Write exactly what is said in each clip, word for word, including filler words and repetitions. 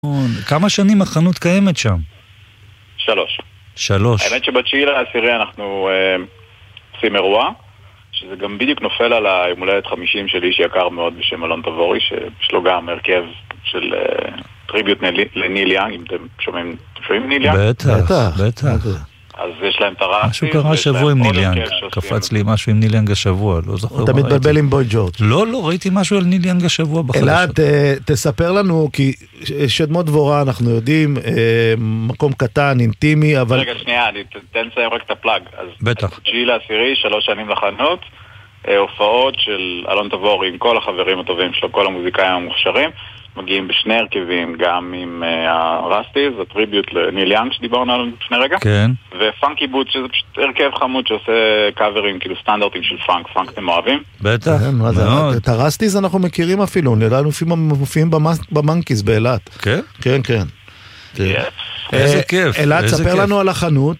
כמה שנים החנות קיימת שם? שלוש. שלוש. האמת שבתשיעי לעשירי אנחנו אה, עושים אירוע, שזה גם בדיוק נופל על היום הולדת חמישים של איש יקר מאוד בשם אלון תבורי, שיש לו גם הרכב של אה, טריביוט לניל יאנג, אם אתם שומעים, אתם שומעים ניל יאנג? בטח, בטח. אז יש להם את הרעסים. משהו קרה שבוע עם ניל יאנג, קפץ לי משהו עם ניל יאנג השבוע, לא זוכר. אתה מתבלבל עם בוי ג'ורג'. לא, לא, ראיתי משהו על ניל יאנג השבוע בחדשות. אלעד, תספר לנו, כי שדמות דבורה אנחנו יודעים, מקום קטן, אינטימי, אבל... רגע, שנייה, אני תן לסיים רק את הפלאג. בטח. תשיעי לעשירי, שלוש שנים לחנות, הופעות של אלון תבורי עם כל החברים הטובים שלו, כל המוזיקאים המוכשרים, מגיעים בשני הרכבים, גם עם הרסטיז, הטריביוט לניל יאנג שדיברנו עליו לפני רגע, כן. ופאנקי בוט, שזה פשוט הרכב חמוד שעושה קאברים, כאילו סטנדרטים של פאנק, פאנק אתם אוהבים? בטח, מאוד. את הרסטיז אנחנו מכירים אפילו, נראה לנו מופיעים במנקיז באילת. כן? כן, כן. איזה כיף. אלעד, ספר לנו על החנות.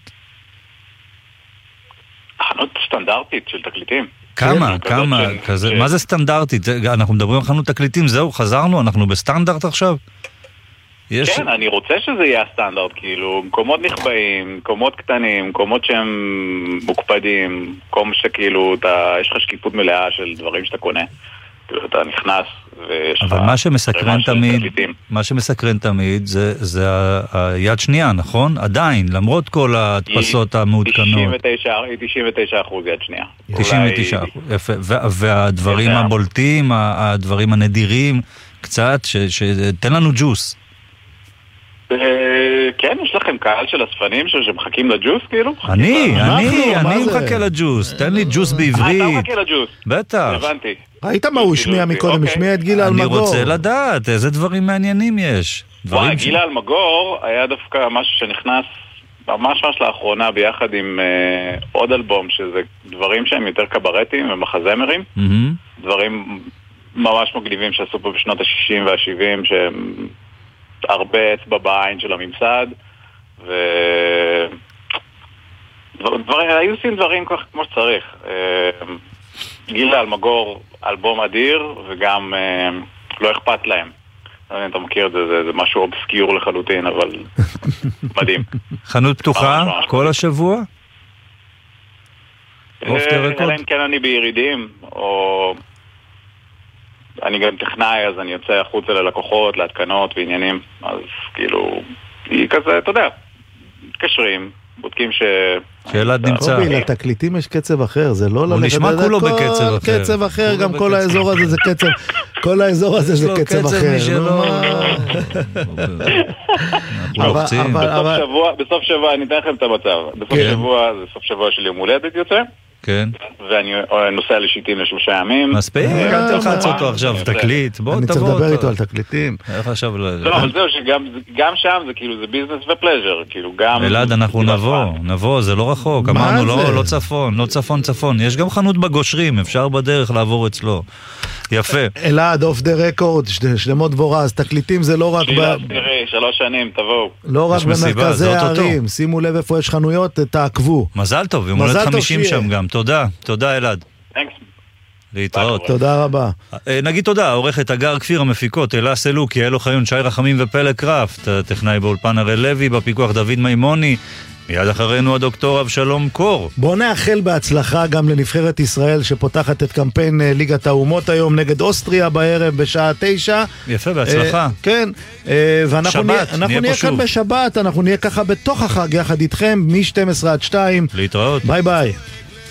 החנות סטנדרטית של תקליטים. כמה, כמה, כזה, מה זה סטנדרטית? אנחנו מדברים על חנות תקליטים, זהו, חזרנו, אנחנו בסטנדרט עכשיו? כן, אני רוצה שזה יהיה הסטנדרט, כאילו, מקומות נכבאים, מקומות קטנים, מקומות שהם מוקפדים, מקום שכאילו, יש לך שקיפות מלאה של דברים שאתה קונה, אתה נכנס ויש לך... אבל מה שמסקרן תמיד, מה שמסקרן תמיד זה היד שנייה, נכון? עדיין, למרות כל ההדפסות המעודכנות. היא תשעים ותשע אחוז יד שנייה. תשעים ותשע אחוז, יפה. והדברים הבולטים, הדברים הנדירים, קצת, שתן לנו ג'וס. כן, יש לכם קהל של הספנים שמחכים לג'וס, כאילו? אני, אני, אני מחכה לג'וס. תן לי ג'וס בעברית. אתה מחכה לג'וס? בטח. הבנתי. ראית מה הוא השמיע מקודם? השמיע את גילה אלמגור. אני רוצה לדעת איזה דברים מעניינים יש. וואי, גילה אלמגור היה דווקא משהו שנכנס ממש ממש לאחרונה ביחד עם עוד אלבום, שזה דברים שהם יותר קברטים ומחזמרים. דברים ממש מגניבים שעשו פה בשנות ה-שישים וה-שבעים, שהם... הרבה אצבע בעין של הממסד, ו... דבר... היו עושים דברים כך כמו שצריך. גילה אלמגור, אלבום אדיר, וגם לא אכפת להם. אתה מכיר את זה, זה, זה משהו אובסקיור לחלוטין, אבל מדהים. חנות פתוחה כל השבוע? אלא אם כן אני בירידים, או... אני גם טכנאי, אז אני יוצא החוצה ללקוחות, להתקנות ועניינים, אז כאילו, היא כזה, אתה יודע, מתקשרים, בודקים ש... שאלעד נמצא. קובי, לתקליטים יש קצב אחר, זה לא... הוא נשמע כולו בקצב אחר. קצב אחר, גם כל האזור הזה זה קצב, כל האזור הזה זה קצב אחר. בסוף שבוע, אני אתן לכם את המצב, בסוף שבוע, זה סוף שבוע של יום הולדת יוצא, כן. ואני נוסע לשיטים לשלושה ימים. מספיק, אל תלחץ אותו עכשיו, תקליט, בוא תבוא אותו. אני צריך לדבר איתו על תקליטים. לא, אבל זהו, שגם שם זה כאילו, זה ביזנס ופלז'ר, כאילו גם... אלעד, אנחנו נבוא, נבוא, זה לא רחוק, אמרנו לא צפון, לא צפון צפון, יש גם חנות בגושרים, אפשר בדרך לעבור אצלו. יפה. אלעד, אוף דה רקורד, שלמות דבורה, אז תקליטים זה לא רק... שלוש שנים, תבואו. לא רק במרכזי הערים, שימו לב איפה יש חנויות, תעקבו. מזל טוב, יום הולדת חמישים שם גם. תודה, תודה אלעד. להתראות. תודה רבה. נגיד תודה, עורכת אגר כפיר המפיקות, אלה סלוקי, אלו חיון, שי רחמים ופלא קראפט, טכנאי באולפן הראל לוי, בפיקוח דוד מימוני, מיד אחרינו הדוקטור אבשלום קור. בוא נאחל בהצלחה גם לנבחרת ישראל שפותחת את קמפיין ליגת האומות היום נגד אוסטריה בערב בשעה תשע. יפה, בהצלחה. כן, ואנחנו נהיה כאן בשבת, אנחנו נהיה ככה בתוך החג יחד איתכם מ-שתים עשרה עד שתיים. להתראות. ביי ביי.